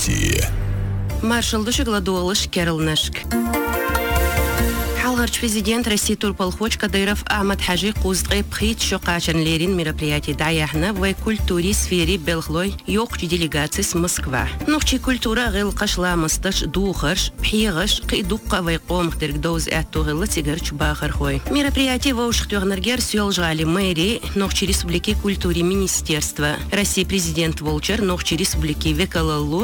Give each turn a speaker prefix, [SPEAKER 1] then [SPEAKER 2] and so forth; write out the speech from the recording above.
[SPEAKER 1] России.
[SPEAKER 2] Маршал Душегладуалыш Кералнашк. Халгарч президент России Турпалхоч Кадыров Ахмад Хаджи Куздгы Пхит Шокачан Лерин мероприятий даяхна в культуре сфере Белхлой Йокчи делегации с Москва. Нухчи культура гыл кашламысташ духарш пхигаш кидукка вайком хтергдоз аттугылы тигарч бахархой. Мероприятие воушхтюрнергер сюлжали мэри Нухчи республики культуре министерства. России президент Волчер Нухчи республики Векалалу